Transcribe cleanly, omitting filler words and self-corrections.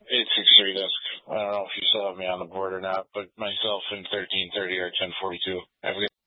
863 desk. I don't know if you still have me on the board or not, but myself and 1330 are 1042. Have a good